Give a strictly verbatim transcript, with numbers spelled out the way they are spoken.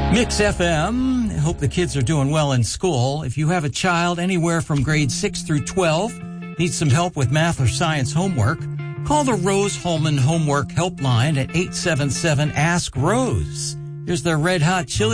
Mix F M. Hope the kids are doing well in school. If you have a child anywhere from grade six through twelve, need some help with math or science homework, call the Rose Holman Homework Helpline at eight seven seven, ask Rose. Here's their Red Hot Chili